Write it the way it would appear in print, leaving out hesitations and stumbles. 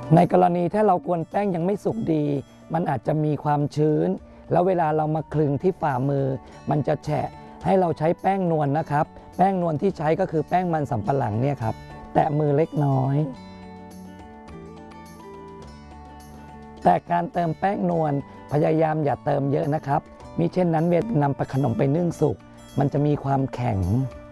ในกรณีถ้าเรากวนแป้งยังไม่สุกดีมันอาจจะมีความชื้นแล้วเวลาเรามาคลึงที่ฝ่ามือมันจะแฉะให้เราใช้แป้งนวลนะครับแป้งนวลที่ใช้ก็คือแป้งมันสำปะหลังเนี่ยครับแตะมือเล็กน้อยแต่การเติมแป้งนวลพยายามอย่าเติมเยอะนะครับมิเช่นนั้นเวลานำขนมไปนึ่งสุกมันจะมีความแข็ง